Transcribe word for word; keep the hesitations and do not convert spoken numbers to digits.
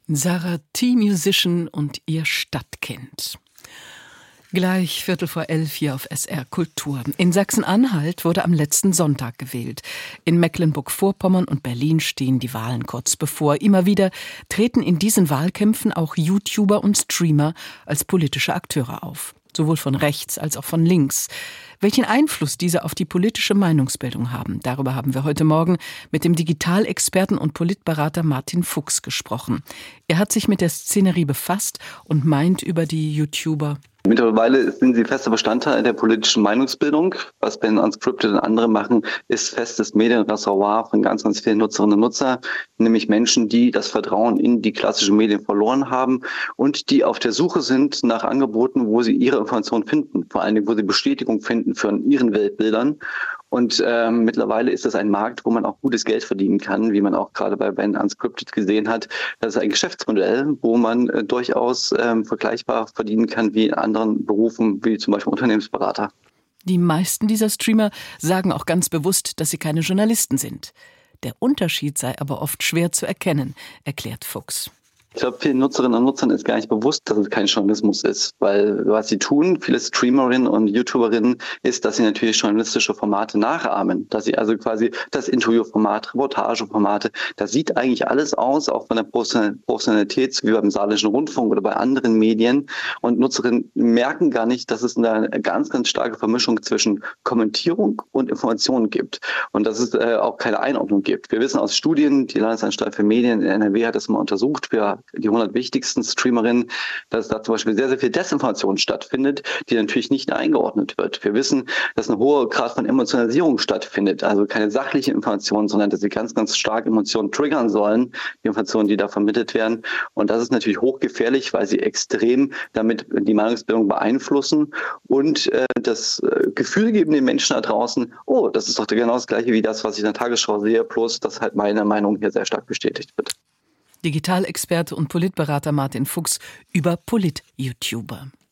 Sarah T. Musician und ihr Stadtkind. Gleich Viertel vor elf hier auf S R Kultur. In Sachsen-Anhalt wurde am letzten Sonntag gewählt. In Mecklenburg-Vorpommern und Berlin stehen die Wahlen kurz bevor. Immer wieder treten in diesen Wahlkämpfen auch YouTuber und Streamer als politische Akteure auf. Sowohl von rechts als auch von links. Welchen Einfluss diese auf die politische Meinungsbildung haben, darüber haben wir heute Morgen mit dem Digitalexperten und Politberater Martin Fuchs gesprochen. Er hat sich mit der Szenerie befasst und meint über die YouTuber: Mittlerweile sind sie fester Bestandteil der politischen Meinungsbildung. Was Ben Unscripted und andere machen, ist festes Medienreservoir von ganz, ganz vielen Nutzerinnen und Nutzern, nämlich Menschen, die das Vertrauen in die klassischen Medien verloren haben und die auf der Suche sind nach Angeboten, wo sie ihre Informationen finden, vor allen Dingen, wo sie Bestätigung finden von ihren Weltbildern. Und ähm, mittlerweile ist das ein Markt, wo man auch gutes Geld verdienen kann, wie man auch gerade bei Ben Unscripted gesehen hat. Das ist ein Geschäftsmodell, wo man äh, durchaus ähm, vergleichbar verdienen kann wie in anderen Berufen, wie zum Beispiel Unternehmensberater. Die meisten dieser Streamer sagen auch ganz bewusst, dass sie keine Journalisten sind. Der Unterschied sei aber oft schwer zu erkennen, erklärt Fuchs. Ich glaube, vielen Nutzerinnen und Nutzern ist gar nicht bewusst, dass es kein Journalismus ist. Weil was sie tun, viele Streamerinnen und YouTuberinnen, ist, dass sie natürlich journalistische Formate nachahmen. Dass sie also quasi das Interviewformat, Reportageformate, das sieht eigentlich alles aus, auch von der Professionalität, wie beim Saarländischen Rundfunk oder bei anderen Medien. Und Nutzerinnen merken gar nicht, dass es eine ganz, ganz starke Vermischung zwischen Kommentierung und Information gibt. Und dass es äh, auch keine Einordnung gibt. Wir wissen aus Studien, die Landesanstalt für Medien in N R W hat das mal untersucht, wir die hundert wichtigsten Streamerinnen, dass da zum Beispiel sehr, sehr viel Desinformation stattfindet, die natürlich nicht eingeordnet wird. Wir wissen, dass ein hoher Grad von Emotionalisierung stattfindet, also keine sachliche Information, sondern dass sie ganz, ganz stark Emotionen triggern sollen, die Informationen, die da vermittelt werden. Und das ist natürlich hochgefährlich, weil sie extrem damit die Meinungsbildung beeinflussen und äh, das äh, Gefühl geben den Menschen da draußen, oh, das ist doch genau das Gleiche wie das, was ich in der Tagesschau sehe, bloß dass halt meine Meinung hier sehr stark bestätigt wird. Digitalexperte und Politberater Martin Fuchs über Polit-YouTuber.